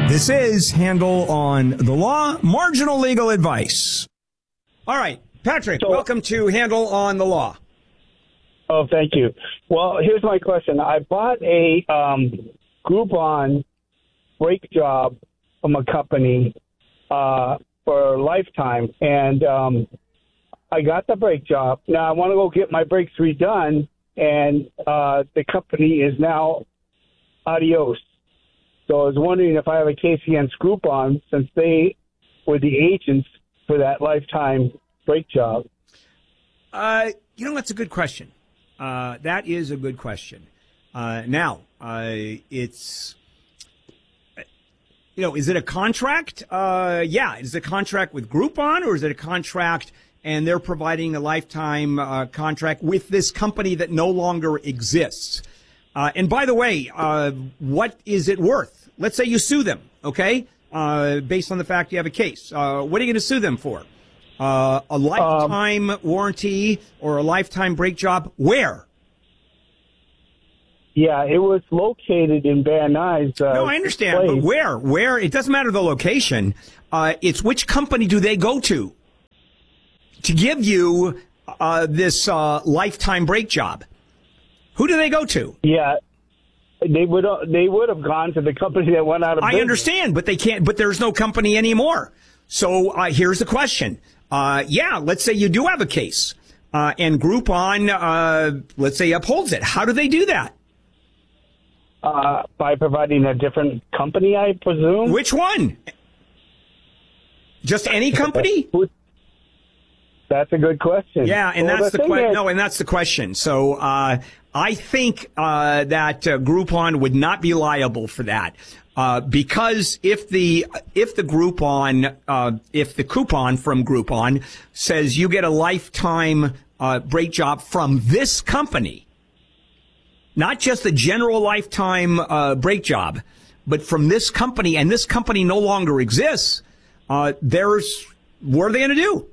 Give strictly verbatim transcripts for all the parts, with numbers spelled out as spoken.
This is Handel on the Law, marginal legal advice. All right, Patrick, so, welcome to Handel on the Law. Oh, thank you. Well, here's my question. I bought a um, Groupon brake job from a company uh, for a lifetime, and um, I got the brake job. Now I want to go get my brakes redone, and uh, the company is now adios. So I was wondering if I have a case against Groupon since they were the agents for that lifetime brake job. Uh, you know, that's a good question. Uh, that is a good question. Uh, now, uh, it's, you know, is it a contract? Uh, yeah. Is it a contract with Groupon, or is it a contract and they're providing a lifetime uh, contract with this company that no longer exists? Uh, and by the way, uh, what is it worth? Let's say you sue them, okay, uh, based on the fact you have a case. Uh, what are you going to sue them for? Uh, a lifetime um, warranty or a lifetime brake job? Where? Yeah, it was located in Van Nuys. Uh, no, I understand, place. But where? Where? It doesn't matter the location. Uh, it's which company do they go to to give you uh, this uh, lifetime brake job? Who do they go to? Yeah. They would they would have gone to the company that went out of business. I understand, but they can't. But there's no company anymore. So uh, here's the question. Uh, yeah, let's say you do have a case, uh, and Groupon, uh, let's say, upholds it. How do they do that? Uh, by providing a different company, I presume. Which one? Just any company? That's a good question. Yeah, and well, that's the, the question. No, and that's the question. So uh, I think uh, that uh, Groupon would not be liable for that uh, because if the if the Groupon uh, if the coupon from Groupon says you get a lifetime uh, brake job from this company, not just a general lifetime uh, brake job, but from this company, and this company no longer exists, uh, there's what are they going to do?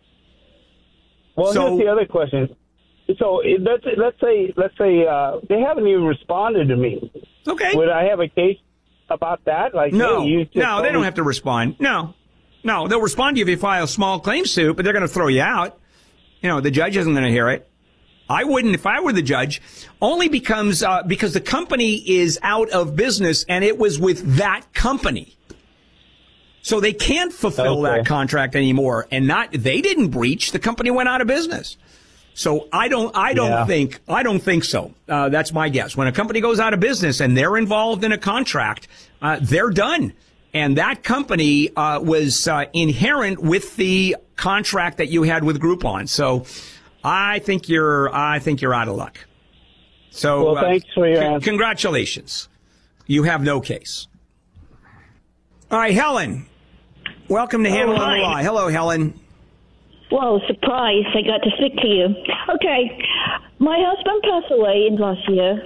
Well, so, here's the other question. So let's let's say let's say uh, they haven't even responded to me. Okay. Would I have a case about that? Like, no, hey, you just no, they me- don't have to respond. No, no, they'll respond to you if you file a small claim suit, but they're going to throw you out. You know, the judge isn't going to hear it. I wouldn't if I were the judge, only because uh, because the company is out of business and it was with that company. So they can't fulfill okay. that contract anymore, and not they didn't breach. The company went out of business. So I don't, I don't yeah. think, I don't think so. Uh, that's my guess. When a company goes out of business and they're involved in a contract, uh, they're done. And that company uh, was uh, inherent with the contract that you had with Groupon. So I think you're, I think you're out of luck. So well, thanks uh, for your c- answer. Congratulations. You have no case. All right, Helen. Welcome to Handel on the Law. Hello, Helen. Whoa, surprise. I got to speak to you. Okay. My husband passed away in last year,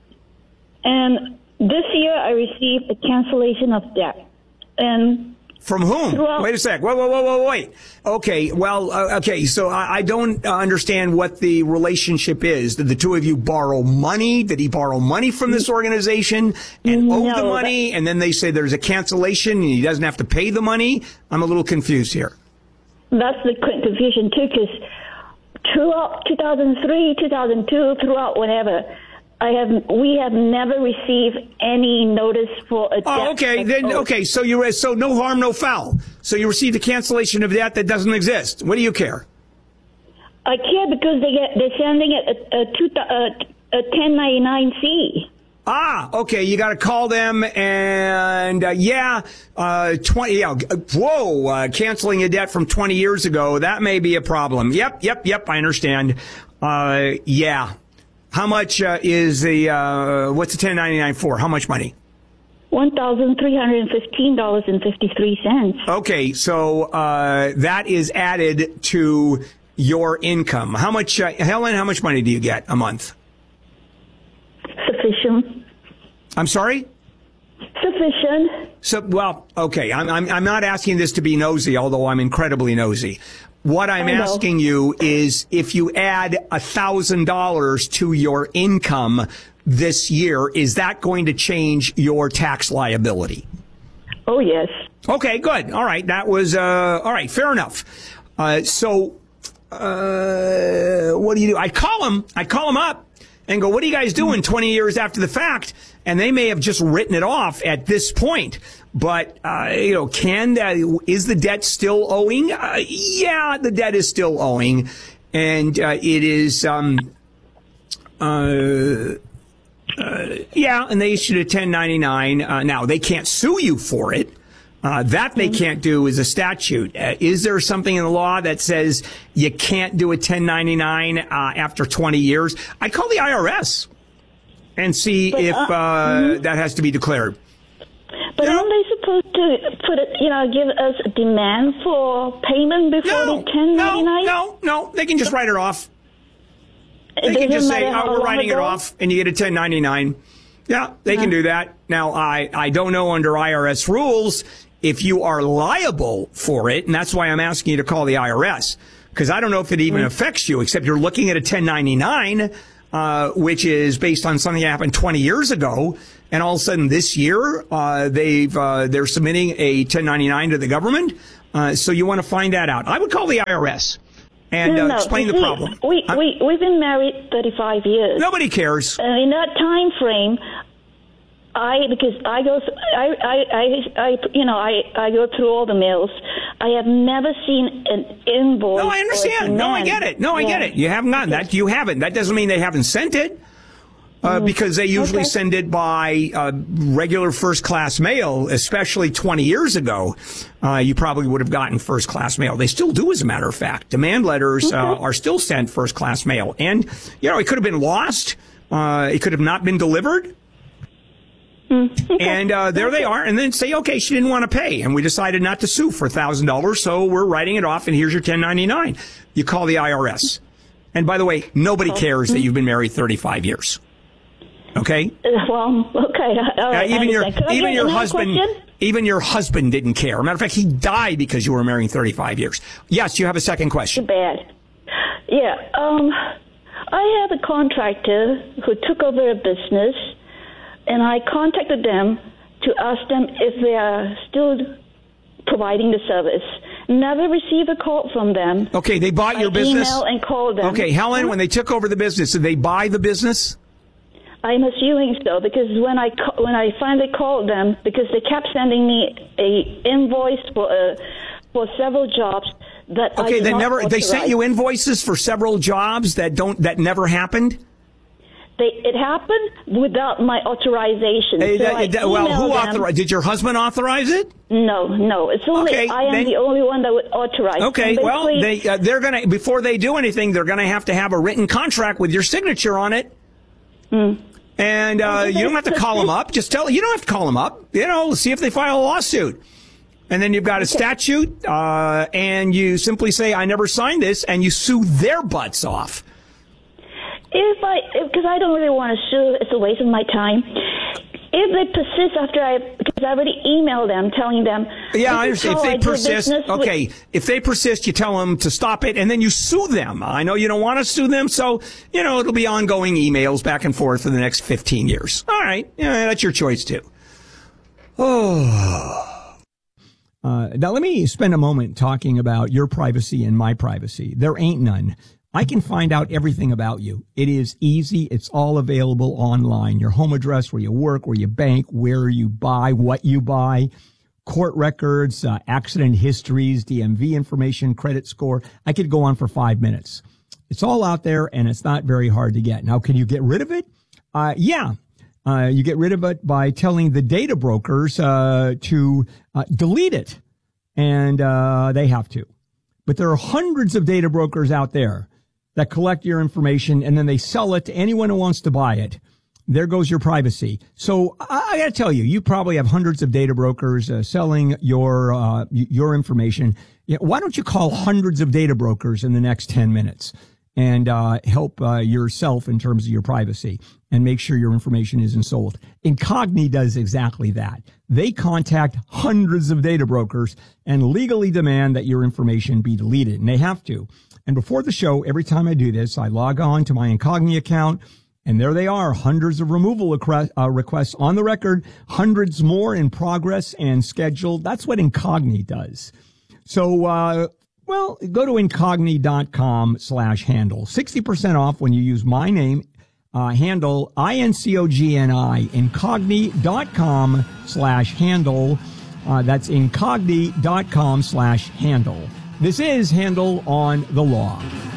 and this year I received a cancellation of debt. And from whom? Throughout- wait a sec. Whoa, whoa, whoa, whoa, wait. Okay, well, uh, okay, so I, I don't uh, understand what the relationship is. Did the two of you borrow money? Did he borrow money from this organization and no, owe the money? That- and then they say there's a cancellation and he doesn't have to pay the money? I'm a little confused here. That's the confusion, too, because throughout two thousand three, two thousand two, throughout whenever, I have we have never received any notice for a debt. Oh, okay. Then okay. So you so no harm, no foul. So you received a cancellation of debt that doesn't exist. What do you care? I care because they get they're sending it a, a, two, a, a ten ninety-nine C. Ah, okay. You got to call them and uh, yeah, uh, twenty. Yeah, whoa, uh, canceling a debt from twenty years ago. That may be a problem. Yep, yep, yep. I understand. Uh, yeah. How much uh, is the, uh, what's the ten ninety-nine for? How much money? one thousand three hundred fifteen dollars and fifty-three cents. Okay, so uh, that is added to your income. How much, uh, Helen, how much money do you get a month? Sufficient. I'm sorry? Sufficient. So, well, okay, I'm, I'm, I'm not asking this to be nosy, although I'm incredibly nosy. What I'm asking you is if you add one thousand dollars to your income this year, is that going to change your tax liability? Oh, yes. Okay, good. All right. That was, uh, all right. Fair enough. Uh, so, uh, what do you do? I call them, I call them up and go, what are you guys doing twenty years after the fact? And they may have just written it off at this point. But, uh, you know, can that, is the debt still owing? Uh, yeah, the debt is still owing. And, uh, it is, um, uh, uh, yeah, and they issued a ten ninety-nine. Uh, now, they can't sue you for it. Uh, that they can't do is a statute. Uh, is there something in the law that says you can't do a ten ninety-nine uh, after twenty years? I'd call the I R S and see but, if uh, uh, mm-hmm. that has to be declared. But you aren't know? they supposed to put it, you know, give us a demand for payment before No, the ten ninety-nine? no, no, no. They can just write it off. They It can just say, matter how oh, we're long writing ago? it off, and you get a ten ninety-nine. Yeah, they can do that. Now, I, I don't know under I R S rules if you are liable for it, and that's why I'm asking you to call the I R S, because I don't know if it even mm. affects you, except you're looking at a ten ninety-nine, uh, which is based on something that happened twenty years ago, and all of a sudden this year, uh, they've, uh, they're submitting a ten ninety-nine to the government, uh, so you want to find that out. I would call the I R S and no, uh, no. explain See, the problem. We, uh, we, we've been married thirty-five years. Nobody cares. And in that time frame, I because I go I I I, I you know I, I go through all the mails. I have never seen an invoice. No, I understand. No, I get it. No, yeah. I get it. You haven't gotten that. You haven't. That doesn't mean they haven't sent it. Uh, mm. Because they usually okay. send it by uh, regular first-class mail, especially twenty years ago. Uh, you probably would have gotten first-class mail. They still do, as a matter of fact. Demand letters okay. uh, are still sent first-class mail. And, you know, it could have been lost. Uh, it could have not been delivered. Okay. And uh, there they are. And then say, okay, she didn't want to pay. And we decided not to sue for one thousand dollars, so we're writing it off, and here's your ten ninety-nine. You call the I R S. And by the way, nobody cares that you've been married thirty-five years. Okay? Uh, well, okay. All right, uh, even your even your husband question? even your husband didn't care. Matter of fact, he died because you were married thirty-five years. Yes, you have a second question. Too bad. Yeah. Um, I have a contractor who took over a business, and I contacted them to ask them if they are still providing the service. Never received a call from them. Okay, they bought your I business? Email and called them. Okay, Helen, when they took over the business, did they buy the business? I'm assuming so, because when I when I finally called them, because they kept sending me a invoice for uh, for several jobs that okay, I did they not never authorize. they sent you invoices for several jobs that don't that never happened. They, it happened without my authorization. Hey, so that, I that, well, who emailed authorized? Did your husband authorize it? No, no. It's only Okay, I am then- the only one that would authorize. Okay, And well, basically- they uh, they're gonna before they do anything, they're gonna have to have a written contract with your signature on it. Hmm. And uh, you don't have to call them up. Just tell you don't have to call them up. You know, see if they file a lawsuit. And then you've got a statute, uh, and you simply say, "I never signed this," and you sue their butts off. If I, because I don't really want to sue, it's a waste of my time. If they persist after I, because I already emailed them telling them. Yeah, I understand. If they I do persist, business with- okay. If they persist, you tell them to stop it, and then you sue them. I know you don't want to sue them, so you know it'll be ongoing emails back and forth for the next fifteen years. All right, yeah, that's your choice too. Oh. Uh, now let me spend a moment talking about your privacy and my privacy. There ain't none. I can find out everything about you. It is easy. It's all available online. Your home address, where you work, where you bank, where you buy, what you buy, court records, uh, accident histories, D M V information, credit score. I could go on for five minutes. It's all out there, and it's not very hard to get. Now, can you get rid of it? Uh, yeah. Uh, you get rid of it by telling the data brokers uh, to uh, delete it, and uh, they have to. But there are hundreds of data brokers out there that collect your information, and then they sell it to anyone who wants to buy it. There goes your privacy. So I, I got to tell you, you probably have hundreds of data brokers uh, selling your uh, your information. You know, why don't you call hundreds of data brokers in the next ten minutes and uh, help uh, yourself in terms of your privacy and make sure your information isn't sold? Incogni does exactly that. They contact hundreds of data brokers and legally demand that your information be deleted, and they have to. And before the show, every time I do this, I log on to my Incogni account And there they are, hundreds of removal request, uh, requests on the record, hundreds more in progress and scheduled. That's what Incogni does. So, uh, well, go to incogni.com slash handle. sixty percent off when you use my name, uh, handle, I N C O G N I, incogni.com slash handle. Uh, that's incogni.com slash handle. This is Handle on the Law.